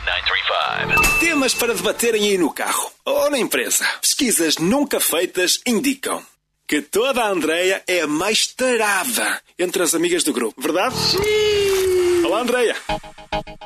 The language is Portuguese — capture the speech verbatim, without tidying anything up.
nove três cinco. Temas para debaterem aí no carro ou na empresa. Pesquisas nunca feitas indicam que toda a Andreia é a mais tarada entre as amigas do grupo. Verdade? Sim! Olá, Andreia.